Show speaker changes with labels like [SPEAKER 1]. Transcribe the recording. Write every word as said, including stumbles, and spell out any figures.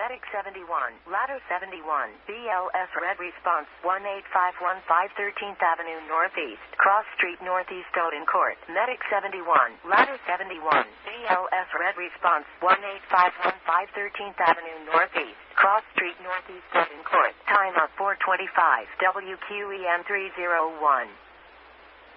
[SPEAKER 1] Medic seventy-one, Ladder seventy-one, B L S Red Response, one eight five one five thirteenth Avenue Northeast, Cross Street Northeast Odin Court. Medic seventy-one, Ladder seventy-one, B L S Red Response, one eight five one five thirteenth Avenue Northeast, Cross Street Northeast Odin Court. Time of four twenty-five, W Q E M three oh one.